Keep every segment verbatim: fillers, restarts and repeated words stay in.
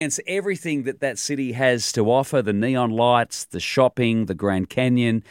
It's everything that that city has to offer, the neon lights, the shopping, the Grand Canyon.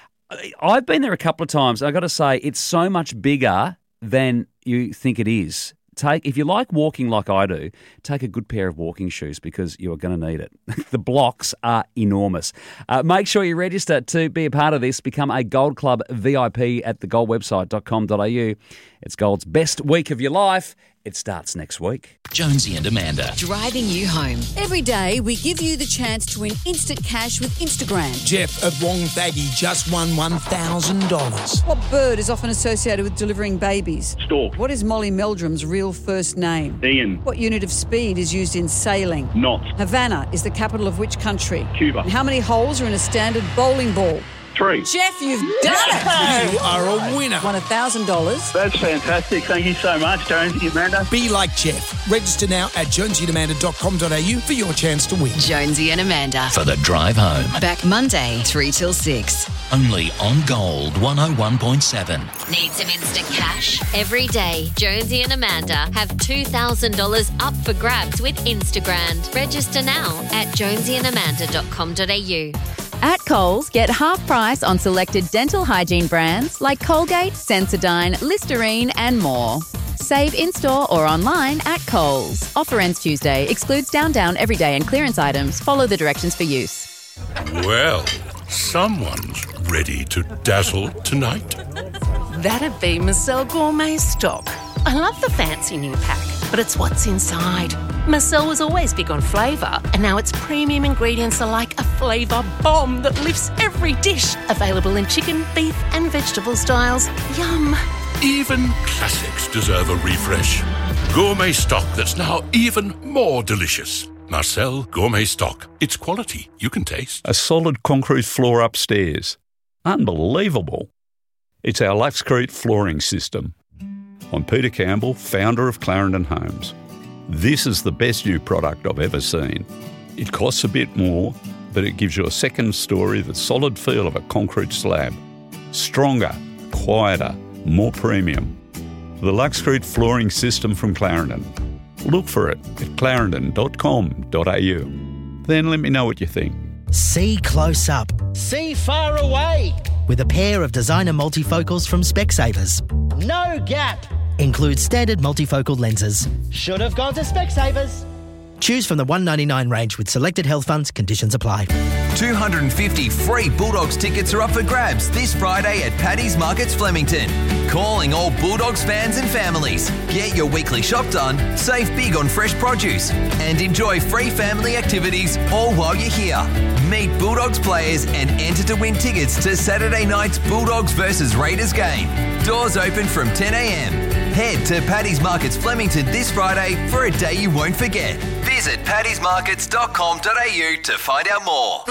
I've been there a couple of times. I've got to say, it's so much bigger than you think it is. Take if you like walking like I do, take a good pair of walking shoes because you're going to need it. The blocks are enormous. Uh, make sure you register to be a part of this. Become a Gold Club V I P at the gold website dot com dot a u. It's Gold's best week of your life. It starts next week. Jonesy and Amanda. Driving you home. Every day, we give you the chance to win instant cash with Instagram. Jeff of Wonthaggi just won one thousand dollars. What bird is often associated with delivering babies? Stork. What is Molly Meldrum's real first name? Ian. What unit of speed is used in sailing? Knot. Havana is the capital of which country? Cuba. And how many holes are in a standard bowling ball? Three. Jeff, you've done it! You are a winner. Won one thousand dollars. That's fantastic. Thank you so much, Jonesy and Amanda. Be like Jeff. Register now at jonesy and amanda dot com dot a u for your chance to win. Jonesy and Amanda. For the drive home. Back Monday, three till six. Only on Gold one oh one point seven. Need some instant cash? Every day, Jonesy and Amanda have two thousand dollars up for grabs with Instagram. Register now at jonesy and amanda dot com dot a u. At Coles, get half price on selected dental hygiene brands like Colgate, Sensodyne, Listerine and more. Save in-store or online at Coles. Offer ends Tuesday. Excludes Down Down, Everyday and clearance items. Follow the directions for use. Well, someone's ready to dazzle tonight. That'd be Marcel Gourmet Stock. I love the fancy new pack, but it's what's inside. Marcel was always big on flavour, and now its premium ingredients are like a flavour bomb that lifts every dish. Available in chicken, beef and vegetable styles. Yum. Even classics deserve a refresh. Gourmet stock that's now even more delicious. Marcel Gourmet Stock. It's quality you can taste. A solid concrete floor upstairs. Unbelievable. It's our Luxcrete flooring system. I'm Peter Campbell, founder of Clarendon Homes. This is the best new product I've ever seen. It costs a bit more, but it gives you a second story, the solid feel of a concrete slab. Stronger, quieter, more premium. The Luxcrete flooring system from Clarendon. Look for it at clarendon dot com dot a u. Then let me know what you think. See close up. See far away. With a pair of designer multifocals from Specsavers. No gap. Includes standard multifocal lenses. Should have gone to Specsavers. Choose from the one ninety-nine range with selected health funds. Conditions apply. two hundred fifty free Bulldogs tickets are up for grabs this Friday at Paddy's Markets Flemington. Calling all Bulldogs fans and families. Get your weekly shop done, save big on fresh produce, and enjoy free family activities all while you're here. Meet Bulldogs players and enter to win tickets to Saturday night's Bulldogs versus Raiders game. Doors open from ten a m. Head to Paddy's Markets Flemington this Friday for a day you won't forget. Visit paddys markets dot com dot a u to find out more.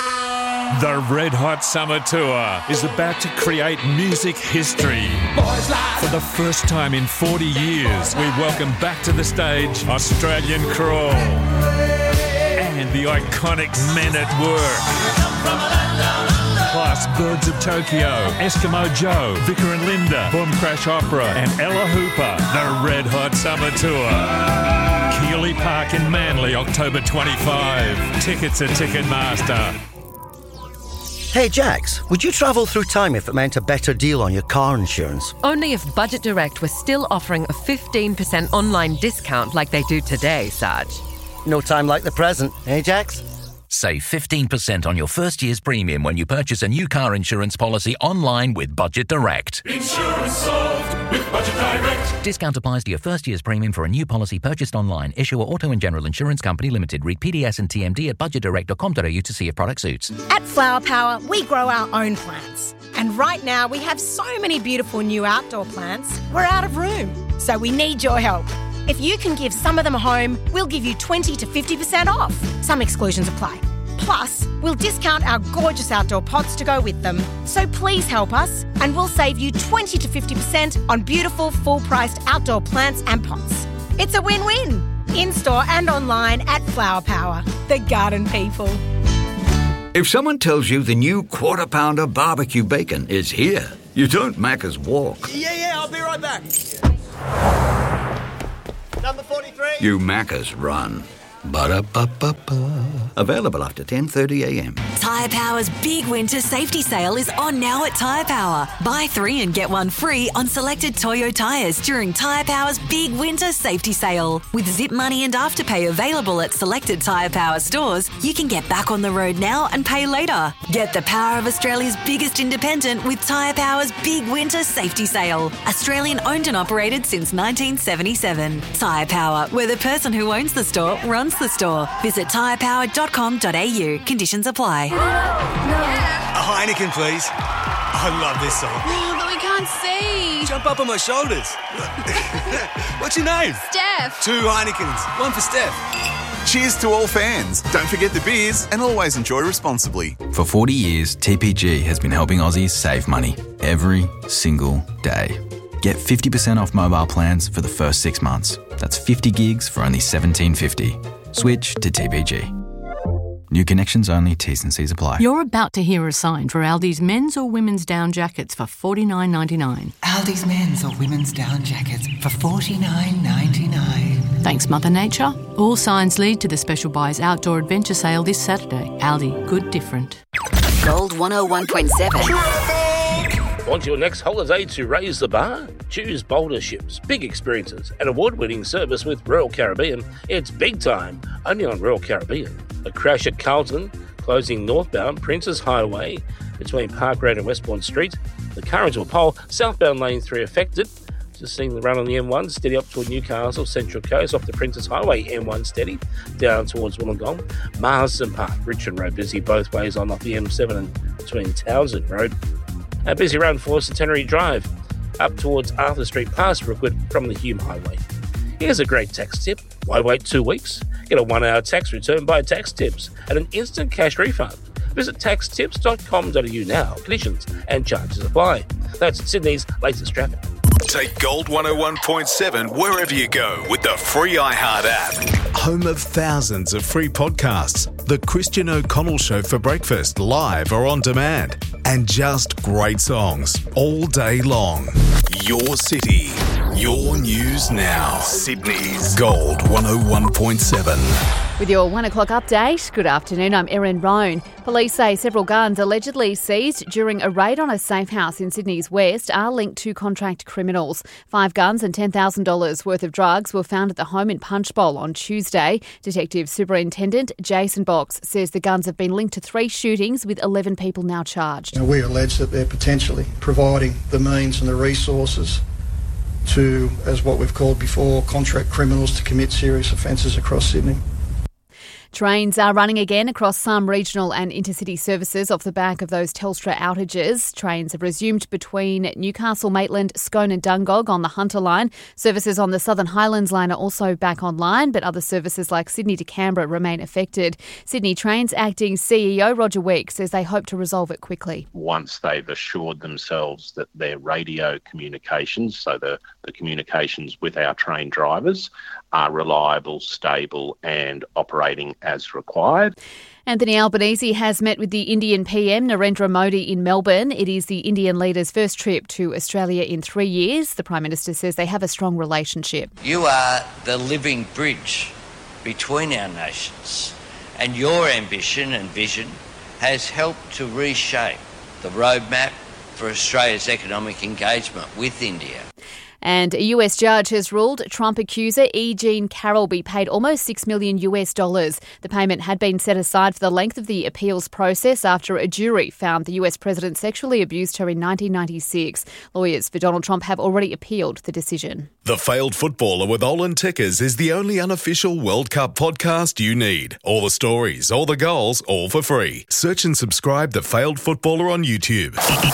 The Red Hot Summer Tour is about to create music history. For the first time in forty years, we welcome back to the stage Australian Crawl and the iconic Men at Work. Plus Birds of Tokyo, Eskimo Joe, Vicar and Linda, Boom Crash Opera and Ella Hooper. The Red Hot Summer Tour. Keeley Park in Manly, October twenty-fifth. Tickets at Ticketmaster. Hey Jax, would you travel through time if it meant a better deal on your car insurance? Only if Budget Direct was still offering a fifteen percent online discount like they do today, Sarge. No time like the present, eh Jax? Save fifteen percent on your first year's premium when you purchase a new car insurance policy online with Budget Direct. Insurance solved with Budget Direct. Discount applies to your first year's premium for a new policy purchased online. Issuer Auto and General Insurance Company Limited. Read P D S and T M D at budget direct dot com dot a u to see if product suits. At Flower Power, we grow our own plants. And right now, we have so many beautiful new outdoor plants, we're out of room. So we need your help. If you can give some of them a home, we'll give you twenty to fifty percent off. Some exclusions apply. Plus, we'll discount our gorgeous outdoor pots to go with them. So please help us and we'll save you twenty to fifty percent on beautiful, full-priced outdoor plants and pots. It's a win-win. In-store and online at Flower Power, the garden people. If someone tells you the new Quarter Pounder barbecue bacon is here, you don't Macca's walk. Yeah, yeah, I'll be right back. Number forty-three. You Macca's run. Ba-da-ba-ba-ba. Available after ten thirty a m. Tyre Power's big winter safety sale is on now at Tyre Power. Buy three and get one free on selected Toyo tyres during Tyre Power's big winter safety sale. With Zip Money and Afterpay available at selected Tyre Power stores, you can get back on the road now and pay later. Get the power of Australia's biggest independent with Tyre Power's big winter safety sale. Australian owned and operated since nineteen seventy-seven. Tyre Power, where the person who owns the store runs the store. Visit tyre power dot com dot a u. Conditions apply. A Heineken, please. I love this song. Oh, but we can't see. Jump up on my shoulders. What's your name? Steph. Two Heinekens. One for Steph. Cheers to all fans. Don't forget the beers and always enjoy responsibly. For forty years, T P G has been helping Aussies save money every single day. Get fifty percent off mobile plans for the first six months. That's fifty gigs for only seventeen fifty. Switch to T P G. New connections only, T's and C's apply. You're about to hear a sign for Aldi's men's or women's down jackets for forty-nine ninety-nine. Aldi's men's or women's down jackets for forty-nine ninety-nine. Thanks, Mother Nature. All signs lead to the Special Buys Outdoor Adventure Sale this Saturday. Aldi, good different. Gold one oh one point seven. Want your next holiday to raise the bar? Choose bolder ships, big experiences, and award-winning service with Royal Caribbean. It's big time, only on Royal Caribbean. A crash at Carlton, closing northbound Princes Highway between Park Road and Westbourne Street. The car into a pole, southbound lane three affected. Just seeing the run on the M one, steady up toward Newcastle, Central Coast, off the Princes Highway, M one steady, down towards Wollongong. Marsden Park, Richmond Road, busy both ways on off the M seven and between Townsend Road. A busy round for Centenary Drive, up towards Arthur Street past Rookwood from the Hume Highway. Here's a great tax tip. Why wait two weeks? Get a one-hour tax return by Tax Tips and an instant cash refund. Visit tax tips dot com dot a u now. Conditions and charges apply. That's Sydney's latest traffic. Take Gold one oh one point seven wherever you go with the free iHeart app. Home of thousands of free podcasts. The Christian O'Connell Show for breakfast, live or on demand. And just great songs all day long. Your city, your news now. Sydney's Gold one oh one point seven. With your one o'clock update, good afternoon, I'm Erin Roan. Police say several guns allegedly seized during a raid on a safe house in Sydney's west are linked to contract criminals. Five guns and ten thousand dollars worth of drugs were found at the home in Punchbowl on Tuesday. Detective Superintendent Jason Box says the guns have been linked to three shootings with eleven people now charged. Now, we allege that they're potentially providing the means and the resources to, as what we've called before, contract criminals to commit serious offences across Sydney. Trains are running again across some regional and intercity services off the back of those Telstra outages. Trains have resumed between Newcastle, Maitland, Scone and Dungog on the Hunter line. Services on the Southern Highlands line are also back online, but other services like Sydney to Canberra remain affected. Sydney Trains acting C E O Roger Week says they hope to resolve it quickly. Once they've assured themselves that their radio communications, so the, the communications with our train drivers, are reliable, stable and operating as required. Anthony Albanese has met with the Indian P M Narendra Modi in Melbourne. It is the Indian leader's first trip to Australia in three years. The Prime Minister says they have a strong relationship. You are the living bridge between our nations, and your ambition and vision has helped to reshape the roadmap for Australia's economic engagement with India. And a U S judge has ruled Trump accuser E. Jean Carroll be paid almost six million U S dollars. The payment had been set aside for the length of the appeals process after a jury found the U S president sexually abused her in nineteen ninety-six. Lawyers for Donald Trump have already appealed the decision. The Failed Footballer with Olin Tickers is the only unofficial World Cup podcast you need. All the stories, all the goals, all for free. Search and subscribe The Failed Footballer on YouTube.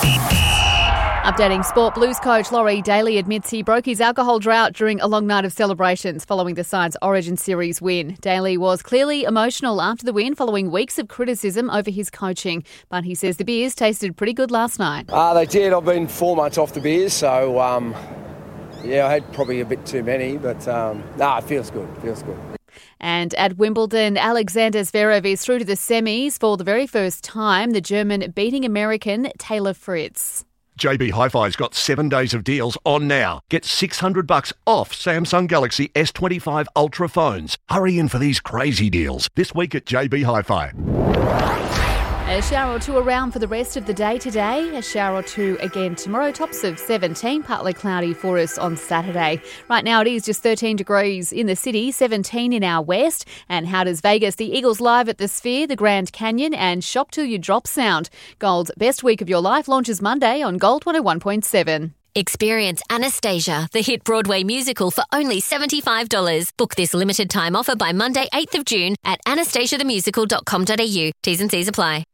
Updating sport, Blues coach Laurie Daly admits he broke his alcohol drought during a long night of celebrations following the side's Origin Series win. Daly was clearly emotional after the win following weeks of criticism over his coaching, but he says the beers tasted pretty good last night. Uh, they did. I've been four months off the beers, so um, yeah, I had probably a bit too many, but um, nah, it feels good. It feels good. And at Wimbledon, Alexander Zverev is through to the semis for the very first time, the German beating American Taylor Fritz. J B Hi-Fi's got seven days of deals on now. Get six hundred bucks off Samsung Galaxy S twenty-five Ultra phones. Hurry in for these crazy deals this week at J B Hi-Fi. A shower or two around for the rest of the day today. A shower or two again tomorrow. Tops of seventeen, partly cloudy for us on Saturday. Right now it is just thirteen degrees in the city, seventeen in our west. And how does Vegas? The Eagles live at the Sphere, the Grand Canyon and Shop Till You Drop Sound. Gold's Best Week of Your Life launches Monday on Gold one oh one point seven. Experience Anastasia, the hit Broadway musical, for only seventy-five dollars. Book this limited time offer by Monday, eighth of June at anastasia the musical dot com dot a u. T's and C's apply.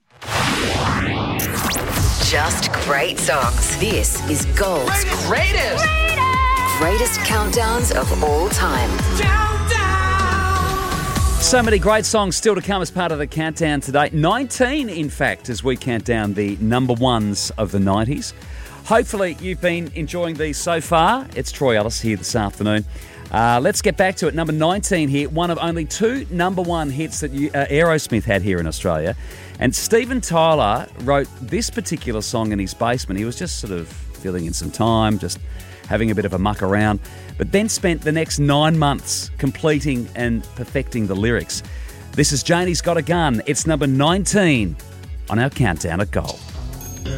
Just great songs. This is Gold's greatest, greatest, greatest countdowns of all time. Countdown. So many great songs still to come as part of the countdown today. nineteen, in fact, as we count down the number ones of the nineties. Hopefully you've been enjoying these so far. It's Troy Ellis here this afternoon. Uh, let's get back to it. Number nineteen here, one of only two number one hits that you, uh, Aerosmith had here in Australia. And Steven Tyler wrote this particular song in his basement. He was just sort of filling in some time, just having a bit of a muck around, but then spent the next nine months completing and perfecting the lyrics. This is Janie's Got a Gun. It's number nineteen on our countdown at Gold.